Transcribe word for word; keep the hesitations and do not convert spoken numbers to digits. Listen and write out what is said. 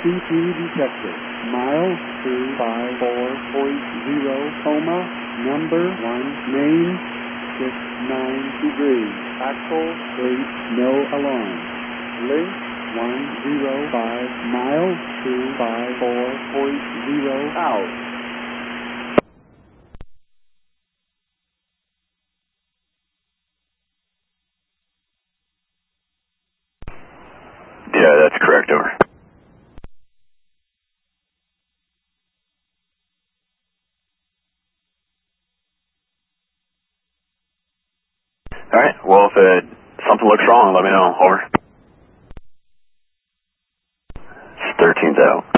C P detected. Mile two five four point zero, coma, number one, main, six nine degrees. Axle eight, no alarm. Length one zero five, mile two five four point zero, out. Yeah, that's correct, over. Alright, well, if uh, something looks wrong, let me know, over. thirteen's out.